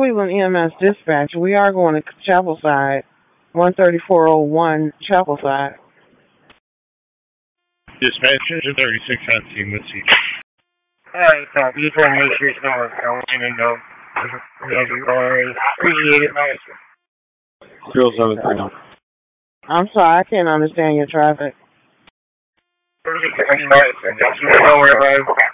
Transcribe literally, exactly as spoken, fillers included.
Cleveland E M S Dispatch. We are going to Chapel Side, one thirty-four oh one Chapel Side. Dispatch engine thirty-six seventeen, let's see. Alright, copy. Just want to make sure it's North Carolina, no. Appreciate it, Master. zero seven three nine. I'm sorry, I can't understand your traffic. Master, just know where I